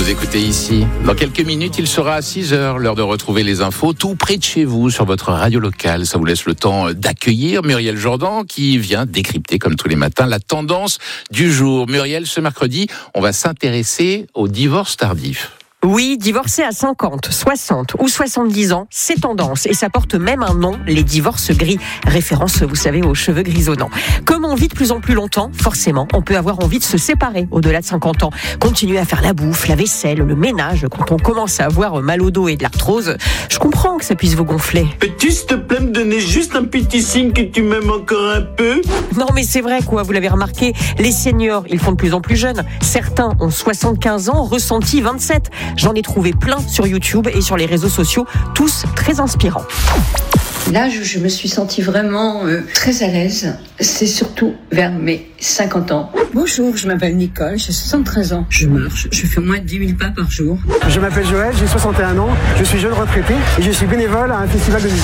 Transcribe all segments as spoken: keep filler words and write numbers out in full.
Vous écoutez ici. Dans quelques minutes, il sera à six heures, l'heure de retrouver les infos tout près de chez vous sur votre radio locale. Ça vous laisse le temps d'accueillir Muriel Jourdan qui vient décrypter comme tous les matins la tendance du jour. Muriel, ce mercredi, on va s'intéresser au divorce tardif. Oui, divorcer à cinquante, soixante ou soixante-dix ans, c'est tendance et ça porte même un nom, les divorces gris. Référence, vous savez, aux cheveux grisonnants. Comme on vit de plus en plus longtemps, forcément, on peut avoir envie de se séparer au-delà de cinquante ans. Continuer à faire la bouffe, la vaisselle, le ménage, quand on commence à avoir mal au dos et de l'arthrose, je comprends que ça puisse vous gonfler. Peux-tu s'il te plaît me donner juste un petit signe que tu m'aimes encore un peu ? Non mais c'est vrai quoi, vous l'avez remarqué, les seniors, ils font de plus en plus jeunes. Certains ont soixante-quinze ans, ressenti vingt-sept. J'en ai trouvé plein sur YouTube et sur les réseaux sociaux, tous très inspirants. Là, je, je me suis sentie vraiment euh, très à l'aise. C'est surtout vers mes cinquante ans. Bonjour, je m'appelle Nicole, j'ai soixante-treize ans. Je marche, je fais au moins dix mille pas par jour. Je m'appelle Joël, j'ai soixante et un ans, je suis jeune retraité et je suis bénévole à un festival de musique.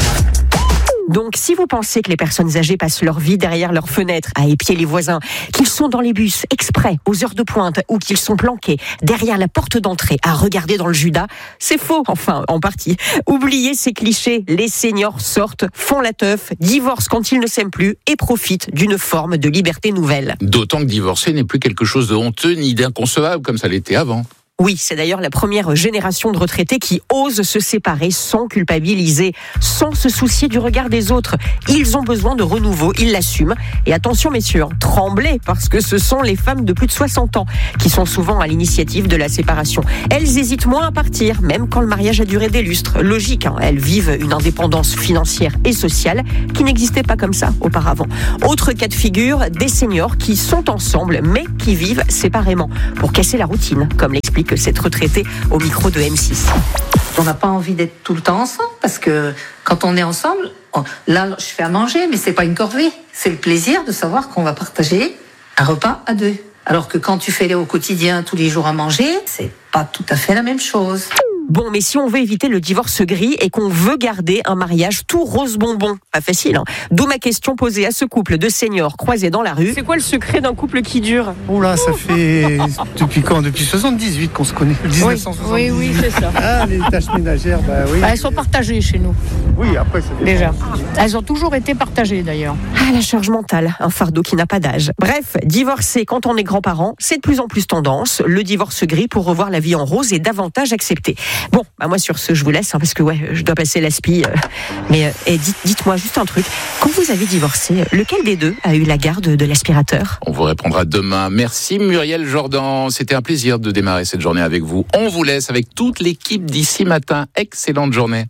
Donc, si vous pensez que les personnes âgées passent leur vie derrière leurs fenêtres à épier les voisins, qu'ils sont dans les bus exprès aux heures de pointe ou qu'ils sont planqués derrière la porte d'entrée à regarder dans le Judas, c'est faux, enfin, en partie. Oubliez ces clichés, les seniors sortent, font la teuf, divorcent quand ils ne s'aiment plus et profitent d'une forme de liberté nouvelle. D'autant que divorcer n'est plus quelque chose de honteux ni d'inconcevable comme ça l'était avant. Oui, c'est d'ailleurs la première génération de retraités qui osent se séparer sans culpabiliser, sans se soucier du regard des autres. Ils ont besoin de renouveau, ils l'assument. Et attention messieurs, tremblez parce que ce sont les femmes de plus de soixante ans qui sont souvent à l'initiative de la séparation. Elles hésitent moins à partir, même quand le mariage a duré des lustres. Logique, hein, elles vivent une indépendance financière et sociale qui n'existait pas comme ça auparavant. Autre cas de figure, des seniors qui sont ensemble mais qui vivent séparément pour casser la routine, comme l'explique cette retraitée au micro de M six. On n'a pas envie d'être tout le temps ensemble parce que quand on est ensemble, on, là je fais à manger mais c'est pas une corvée, c'est le plaisir de savoir qu'on va partager un repas à deux. Alors que quand tu fais au quotidien tous les jours à manger, c'est pas tout à fait la même chose. Bon, mais si on veut éviter le divorce gris et qu'on veut garder un mariage tout rose bonbon, pas facile, hein. D'où ma question posée à ce couple de seniors croisés dans la rue. C'est quoi le secret d'un couple qui dure ? Oh là, ça fait depuis quand ? Depuis soixante-dix-huit qu'on se connaît. dix-neuf cent soixante-dix-huit. Oui, oui, c'est ça. Ah, les tâches ménagères, bah oui. Bah, elles sont partagées chez nous. Oui, après c'est déjà. Elles ont toujours été partagées d'ailleurs. Ah, la charge mentale, un fardeau qui n'a pas d'âge. Bref, divorcer quand on est grand-parent, c'est de plus en plus tendance. Le divorce gris pour revoir la vie en rose est davantage accepté. Bon, bah moi sur ce, je vous laisse, hein, parce que ouais, je dois passer l'aspi. Euh, mais euh, dites, dites-moi juste un truc. Quand vous avez divorcé, lequel des deux a eu la garde de l'aspirateur ? On vous répondra demain. Merci Muriel Jourdan. C'était un plaisir de démarrer cette journée avec vous. On vous laisse avec toute l'équipe d'ici matin. Excellente journée.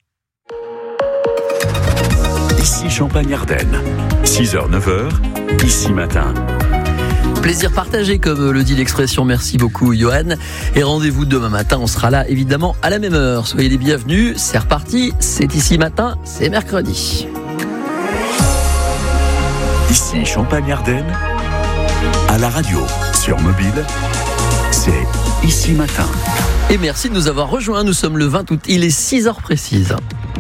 Ici Champagne-Ardenne. six heures neuf heures, ici matin. Plaisir partagé, comme le dit l'expression. Merci beaucoup, Johan. Et rendez-vous demain matin. On sera là, évidemment, à la même heure. Soyez les bienvenus. C'est reparti. C'est ici matin. C'est mercredi. Ici Champagne-Ardenne. À la radio, sur mobile. C'est ici matin. Et merci de nous avoir rejoints. Nous sommes le vingt août. Il est six heures précises.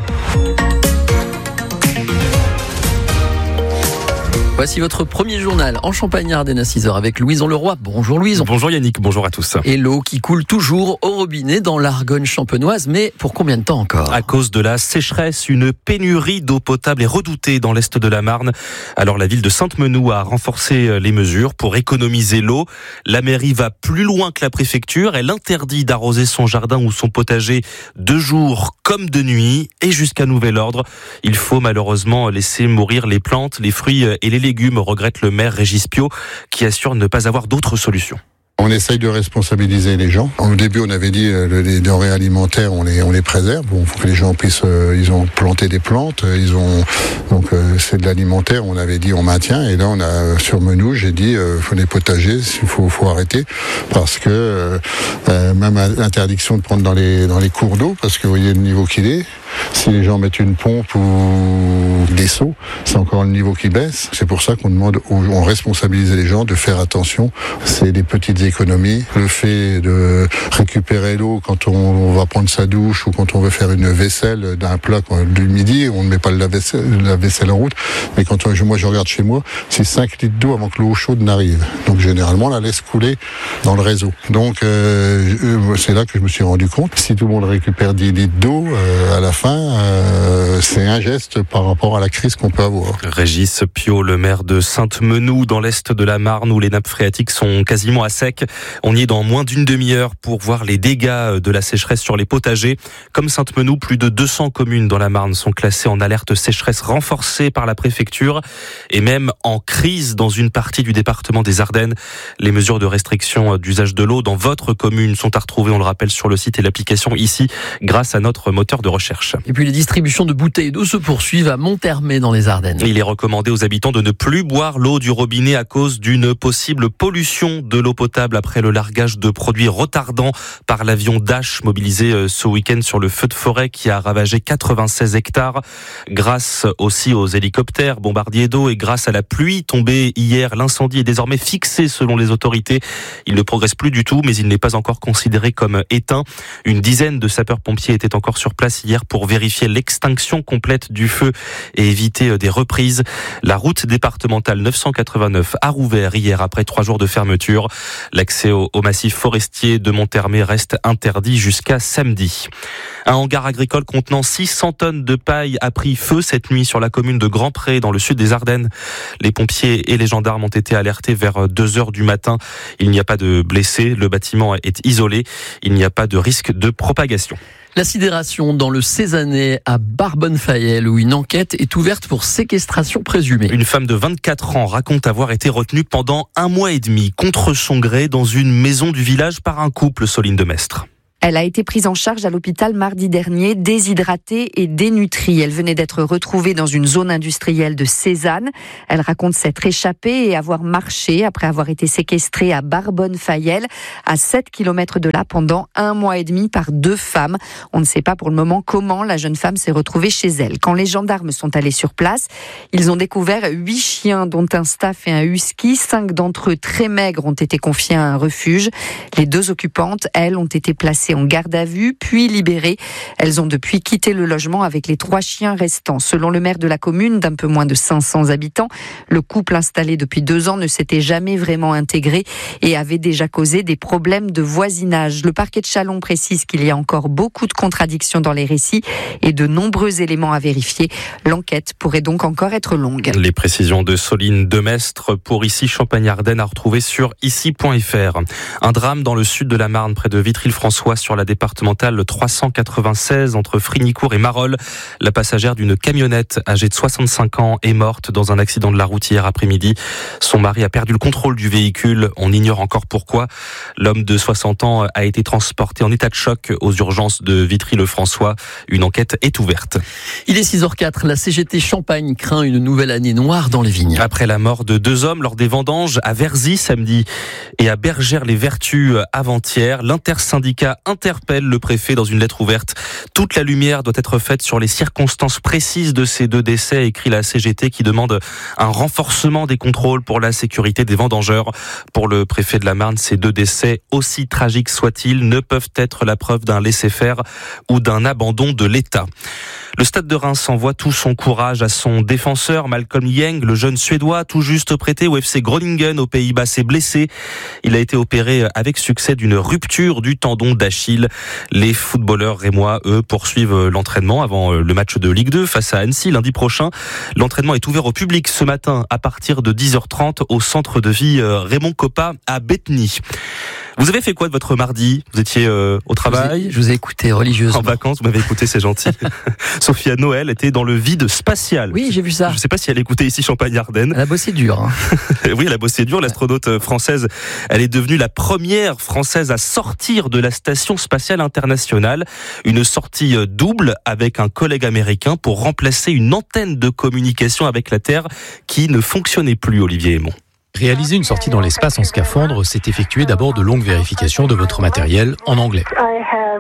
Voici votre premier journal en Champagne-Ardenne à six heures avec Louison Leroy. Bonjour Louison. Bonjour Yannick, bonjour à tous. Et l'eau qui coule toujours au robinet dans l'Argonne champenoise, mais pour combien de temps encore ? À cause de la sécheresse, une pénurie d'eau potable est redoutée dans l'est de la Marne. Alors la ville de Sainte-Menou a renforcé les mesures pour économiser l'eau. La mairie va plus loin que la préfecture. Elle interdit d'arroser son jardin ou son potager de jour comme de nuit et jusqu'à nouvel ordre. Il faut malheureusement laisser mourir les plantes, les fruits et les légumes, regrette le maire Régis Piot, qui assure ne pas avoir d'autre solution. On essaye de responsabiliser les gens. Au début, on avait dit euh, les denrées alimentaires, on les on les préserve. Bon, faut que les gens puissent. Euh, ils ont planté des plantes, ils ont donc euh, c'est de l'alimentaire. On avait dit on maintient. Et là, on a sur Menou, j'ai dit euh, faut les potagers, il faut faut arrêter parce que euh, même interdiction de prendre dans les dans les cours d'eau parce que vous voyez le niveau qu'il est. Si les gens mettent une pompe ou des seaux, c'est encore le niveau qui baisse. C'est pour ça qu'on demande, aux, on responsabilise les gens de faire attention. C'est des petites économies. Le fait de récupérer l'eau quand on, on va prendre sa douche ou quand on veut faire une vaisselle d'un plat du midi, on ne met pas la vaisselle, la vaisselle en route. Mais quand on, moi je regarde chez moi, c'est cinq litres d'eau avant que l'eau chaude n'arrive. Donc généralement, on la laisse couler dans le réseau. Donc euh, c'est là que je me suis rendu compte. Si tout le monde récupère dix litres d'eau, euh, à la fin, euh, c'est un geste par rapport à la crise qu'on peut avoir. Régis Piot, le maire de Sainte-Menou, dans l'est de la Marne, où les nappes phréatiques sont quasiment à sec. On y est dans moins d'une demi-heure pour voir les dégâts de la sécheresse sur les potagers. Comme Sainte-Menou, plus de deux cents communes dans la Marne sont classées en alerte sécheresse renforcée par la préfecture et même en crise dans une partie du département des Ardennes. Les mesures de restriction d'usage de l'eau dans votre commune sont à retrouver, on le rappelle, sur le site et l'application ici, grâce à notre moteur de recherche. Et puis les distributions de bouteilles d'eau se poursuivent à Monthermé dans les Ardennes. Il est recommandé aux habitants de ne plus boire l'eau du robinet à cause d'une possible pollution de l'eau potable après le largage de produits retardants par l'avion Dash mobilisé ce week-end sur le feu de forêt qui a ravagé quatre-vingt-seize hectares. Grâce aussi aux hélicoptères bombardiers d'eau et grâce à la pluie tombée hier, l'incendie est désormais fixé selon les autorités. Il ne progresse plus du tout, mais il n'est pas encore considéré comme éteint. Une dizaine de sapeurs-pompiers étaient encore sur place hier pour vérifier l'extinction complète du feu et éviter des reprises. La route départementale neuf cent quatre-vingt-neuf a rouvert hier après trois jours de fermeture. L'accès au, au massif forestier de Monthermé reste interdit jusqu'à samedi. Un hangar agricole contenant six cents tonnes de paille a pris feu cette nuit sur la commune de Grand-Pré dans le sud des Ardennes. Les pompiers et les gendarmes ont été alertés vers deux heures du matin. Il n'y a pas de blessés, le bâtiment est isolé, il n'y a pas de risque de propagation. La sidération dans le Cézanais à Barbonne-Fayel où une enquête est ouverte pour séquestration présumée. Une femme de vingt-quatre ans raconte avoir été retenue pendant un mois et demi contre son gré dans une maison du village par un couple, Soline de Mestre. Elle a été prise en charge à l'hôpital mardi dernier, déshydratée et dénutrie. Elle venait d'être retrouvée dans une zone industrielle de Cézanne. Elle raconte s'être échappée et avoir marché après avoir été séquestrée à Barbonne-Fayel, à sept kilomètres de là, pendant un mois et demi par deux femmes. On ne sait pas pour le moment comment la jeune femme s'est retrouvée chez elle. Quand les gendarmes sont allés sur place, ils ont découvert huit chiens, dont un staff et un husky. Cinq d'entre eux, très maigres, ont été confiés à un refuge. Les deux occupantes, elles, ont été placées en garde à vue, puis libérées. Elles ont depuis quitté le logement avec les trois chiens restants. Selon le maire de la commune, d'un peu moins de cinq cents habitants, le couple installé depuis deux ans ne s'était jamais vraiment intégré et avait déjà causé des problèmes de voisinage. Le parquet de Châlons précise qu'il y a encore beaucoup de contradictions dans les récits et de nombreux éléments à vérifier. L'enquête pourrait donc encore être longue. Les précisions de Soline Demestre pour Ici Champagne-Ardenne à retrouver sur ici point f r. Un drame dans le sud de la Marne, près de Vitry-le-François, sur la départementale trois cent quatre-vingt-seize entre Frignicourt et Marolles. La passagère d'une camionnette âgée de soixante-cinq ans est morte dans un accident de la route hier après-midi. Son mari a perdu le contrôle du véhicule. On ignore encore pourquoi. L'homme de soixante ans a été transporté en état de choc aux urgences de Vitry-le-François. Une enquête est ouverte. Il est six heures quatre. La C G T Champagne craint une nouvelle année noire dans les vignes. Après la mort de deux hommes lors des vendanges à Verzy samedi et à Bergère-les-Vertus avant-hier, l'intersyndicat interpelle le préfet dans une lettre ouverte. Toute la lumière doit être faite sur les circonstances précises de ces deux décès, écrit la C G T qui demande un renforcement des contrôles pour la sécurité des vendangeurs. Pour le préfet de la Marne, ces deux décès, aussi tragiques soient-ils, ne peuvent être la preuve d'un laisser-faire ou d'un abandon de l'État. Le Stade de Reims envoie tout son courage à son défenseur, Malcolm Yeng, le jeune Suédois, tout juste prêté au F C Groningen aux Pays-Bas, s'est blessé. Il a été opéré avec succès d'une rupture du tendon d'Achille. Les footballeurs rémois, eux, poursuivent l'entraînement avant le match de Ligue deux face à Annecy lundi prochain. L'entraînement est ouvert au public ce matin à partir de dix heures trente au centre de vie Raymond Coppa à Bétheny. Vous avez fait quoi de votre mardi ? Vous étiez euh, au travail ? Je vous ai, je vous ai écouté religieusement. En vacances, vous m'avez écouté, c'est gentil. Sophia Noël était dans le vide spatial. Oui, j'ai vu ça. Je ne sais pas si elle écoutait ici Champagne-Ardenne. Elle a bossé dur. Hein. Oui, elle a bossé dur. L'astronaute française, elle est devenue la première française à sortir de la station spatiale internationale. Une sortie double avec un collègue américain pour remplacer une antenne de communication avec la Terre qui ne fonctionnait plus, Olivier Aymon. Réaliser une sortie dans l'espace en scaphandre, c'est effectuer d'abord de longues vérifications de votre matériel en anglais.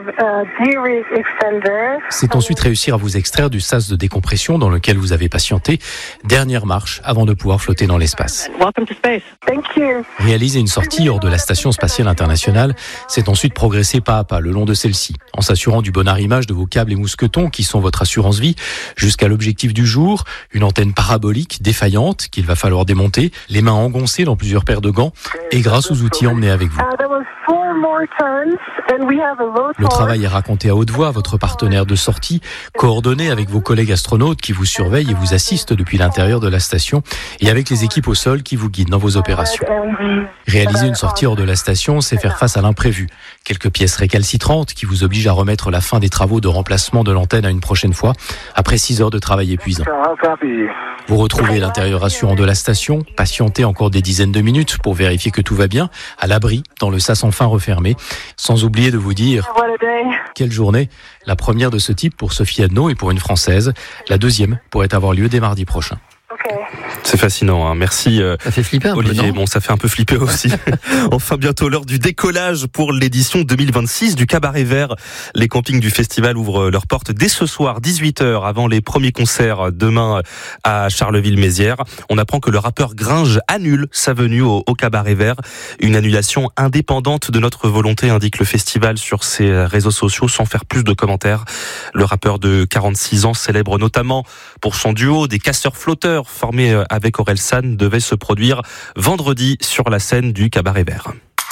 C'est ensuite réussir à vous extraire du sas de décompression dans lequel vous avez patienté. Dernière marche avant de pouvoir flotter dans l'espace. Réaliser une sortie hors de la Station spatiale internationale, c'est ensuite progresser pas à pas le long de celle-ci, en s'assurant du bon arrimage de vos câbles et mousquetons qui sont votre assurance vie, jusqu'à l'objectif du jour, une antenne parabolique défaillante qu'il va falloir démonter, les mains engoncées dans plusieurs paires de gants et grâce aux outils emmenés avec vous. Le travail est raconté à haute voix à votre partenaire de sortie, coordonné avec vos collègues astronautes qui vous surveillent et vous assistent depuis l'intérieur de la station et avec les équipes au sol qui vous guident dans vos opérations. Réaliser une sortie hors de la station, c'est faire face à l'imprévu. Quelques pièces récalcitrantes qui vous obligent à remettre la fin des travaux de remplacement de l'antenne à une prochaine fois, après six heures de travail épuisant. Vous retrouvez l'intérieur rassurant de la station, patientez encore des dizaines de minutes pour vérifier que tout va bien, à l'abri, dans le sas enfin refermé, sans oublier de vous dire « Quelle journée !» La première de ce type pour Sophie Adno et pour une Française. La deuxième pourrait avoir lieu dès mardi prochain. C'est fascinant, hein. Merci euh, ça fait flipper un Olivier. peu, non bon, ça fait un peu flipper aussi. Enfin, bientôt l'heure du décollage pour l'édition deux mille vingt-six du Cabaret Vert. Les campings du festival ouvrent leurs portes dès ce soir, dix-huit heures, avant les premiers concerts demain à Charleville-Mézières. On apprend que le rappeur Gringe annule sa venue au, au Cabaret Vert. Une annulation indépendante de notre volonté, indique le festival sur ses réseaux sociaux, sans faire plus de commentaires. Le rappeur de quarante-six ans, célèbre notamment pour son duo des casseurs flotteurs formés avec Orelsan, devait se produire vendredi sur la scène du Cabaret Vert.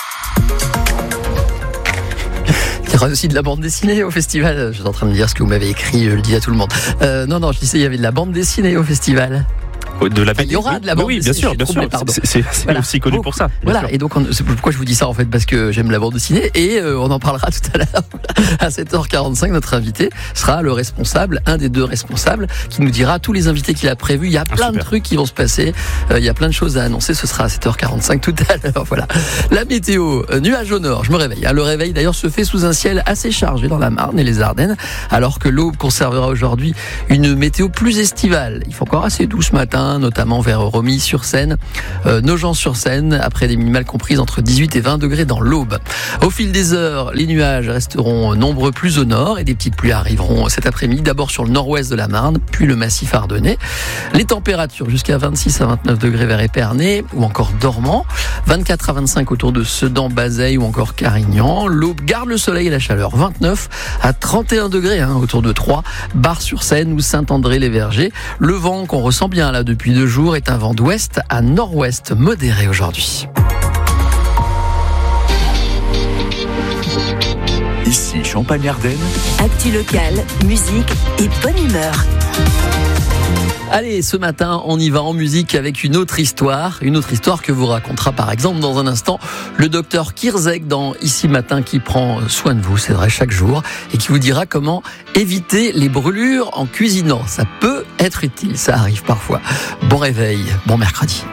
Il y aura aussi de la bande dessinée au festival. Je suis en train de dire ce que vous m'avez écrit, je le dis à tout le monde. Euh, non, non, je disais il y avait de la bande dessinée au festival. De la il y aura de la bande oui, dessinée. bien sûr, bien sûr. C'est, c'est, c'est voilà. aussi connu pour ça. Voilà. Sûr. Et donc, on, c'est pourquoi je vous dis ça en fait, parce que j'aime la bande dessinée et euh, on en parlera tout à l'heure. À sept heures quarante-cinq, notre invité sera le responsable, un des deux responsables, qui nous dira tous les invités qu'il a prévus. Il y a plein ah, de trucs qui vont se passer. Euh, il y a plein de choses à annoncer. Ce sera à sept heures quarante-cinq tout à l'heure. Voilà. La météo, euh, nuage au nord. Je me réveille. Hein. Le réveil d'ailleurs se fait sous un ciel assez chargé dans la Marne et les Ardennes, alors que l'aube conservera aujourd'hui une météo plus estivale. Il fait encore assez doux ce matin, notamment vers Romilly-sur-Seine, euh, Nogent-sur-Seine, après des minimales comprises entre dix-huit et vingt degrés dans l'Aube. Au fil des heures, les nuages resteront nombreux plus au nord et des petites pluies arriveront cet après-midi, d'abord sur le nord-ouest de la Marne, puis le massif ardennais. Les températures jusqu'à vingt-six à vingt-neuf degrés vers Épernay ou encore Dormans, vingt-quatre à vingt-cinq autour de Sedan, Bazeilles ou encore Carignan. L'Aube garde le soleil et la chaleur, vingt-neuf à trente et un degrés hein, autour de Troyes, Bar-sur-Seine ou Saint-André-les-Vergers. Le vent qu'on ressent bien là depuis deux jours est un vent d'ouest à nord-ouest modéré aujourd'hui. Ici Champagne-Ardenne. Actu locale, musique et bonne humeur. Allez, ce matin, on y va en musique avec une autre histoire. Une autre histoire que vous racontera par exemple dans un instant le docteur Kirzek dans Ici Matin qui prend soin de vous, c'est vrai, chaque jour, et qui vous dira comment éviter les brûlures en cuisinant. Ça peut être utile, ça arrive parfois. Bon réveil, bon mercredi.